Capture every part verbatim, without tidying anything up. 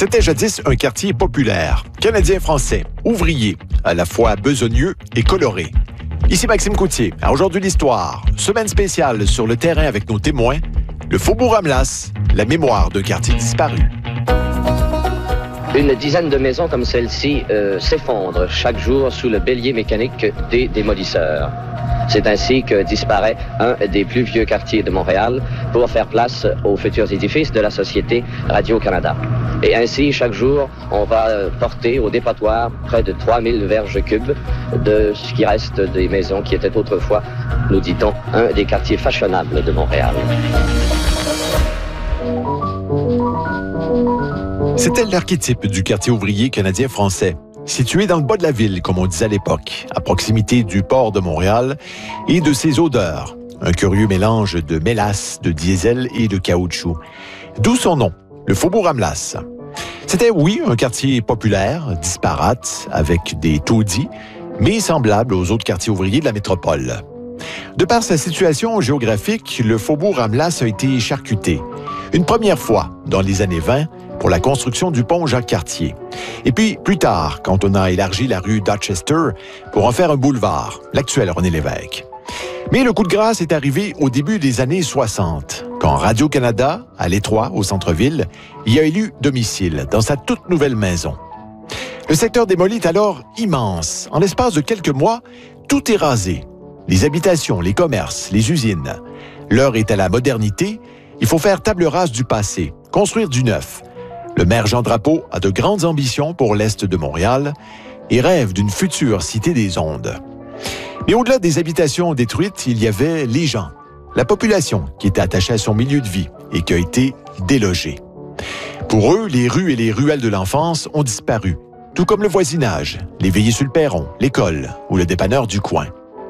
C'était jadis un quartier populaire, canadien-français, ouvrier, à la fois besogneux et coloré. Ici Maxime Coutier. À Aujourd'hui l'Histoire, semaine spéciale sur le terrain avec nos témoins, le Faubourg Ramlas, la mémoire d'un quartier disparu. Une dizaine de maisons comme celle-ci euh, s'effondrent chaque jour sous le bélier mécanique des démolisseurs. C'est ainsi que disparaît un des plus vieux quartiers de Montréal pour faire place aux futurs édifices de la société Radio-Canada. Et ainsi, chaque jour, on va porter au dépotoir près de trois mille verges cubes de ce qui reste des maisons qui étaient autrefois, nous dit-on, un des quartiers fashionables de Montréal. C'était l'archétype du quartier ouvrier canadien-français, situé dans le bas de la ville, comme on disait à l'époque, à proximité du port de Montréal et de ses odeurs. Un curieux mélange de mélasse, de diesel et de caoutchouc. D'où son nom, le Faubourg Ramlas. C'était, oui, un quartier populaire, disparate, avec des taudis, mais semblable aux autres quartiers ouvriers de la métropole. De par sa situation géographique, le Faubourg Ramlas a été charcuté. Une première fois, dans les années vingt, pour la construction du pont Jacques-Cartier. Et puis, plus tard, quand on a élargi la rue Dorchester pour en faire un boulevard, l'actuel René Lévesque. Mais le coup de grâce est arrivé au début des années soixante, quand Radio-Canada, à l'Étroit, au centre-ville, y a élu domicile dans sa toute nouvelle maison. Le secteur démoli est alors immense. En l'espace de quelques mois, tout est rasé. Les habitations, les commerces, les usines. L'heure est à la modernité. Il faut faire table rase du passé, construire du neuf. Le maire Jean Drapeau a de grandes ambitions pour l'Est de Montréal et rêve d'une future cité des ondes. Mais au-delà des habitations détruites, il y avait les gens, la population qui était attachée à son milieu de vie et qui a été délogée. Pour eux, les rues et les ruelles de l'enfance ont disparu, tout comme le voisinage, les veillées sur le perron, l'école ou le dépanneur du coin.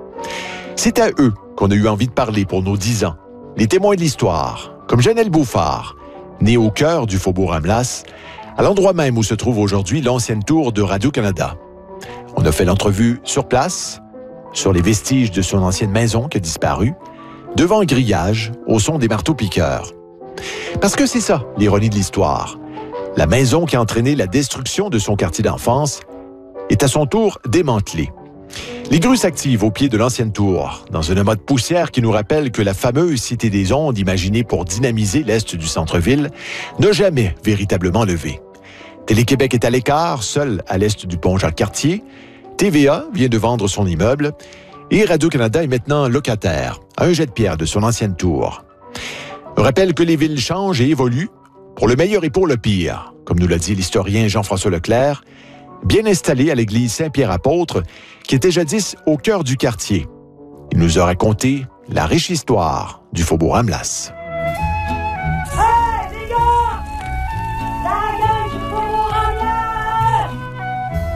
C'est à eux qu'on a eu envie de parler pour nos dix ans, les témoins de l'histoire, comme Janelle Beaufard, née au cœur du Faubourg Ramlas, à l'endroit même où se trouve aujourd'hui l'ancienne tour de Radio-Canada. On a fait l'entrevue sur place, sur les vestiges de son ancienne maison qui a disparu, devant un grillage au son des marteaux-piqueurs. Parce que c'est ça, l'ironie de l'histoire. La maison qui a entraîné la destruction de son quartier d'enfance est à son tour démantelée. Les grues s'activent au pied de l'ancienne tour, dans une mode poussière qui nous rappelle que la fameuse Cité des ondes, imaginée pour dynamiser l'est du centre-ville, n'a jamais véritablement levé. Télé-Québec est à l'écart, seul à l'est du pont Jacques-Cartier. T V A vient de vendre son immeuble. Et Radio-Canada est maintenant locataire, à un jet de pierre de son ancienne tour. On rappelle que les villes changent et évoluent, pour le meilleur et pour le pire, comme nous l'a dit l'historien Jean-François Leclerc, bien installé à l'église Saint-Pierre-Apôtre, qui était jadis au cœur du quartier. Il nous a raconté la riche histoire du Faubourg Ramlas.